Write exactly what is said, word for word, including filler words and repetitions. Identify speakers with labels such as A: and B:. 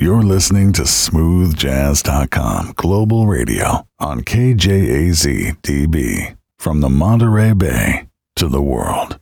A: You're listening to smooth jazz dot com Global Radio on K J A Z D B. From the Monterey Bay to the world.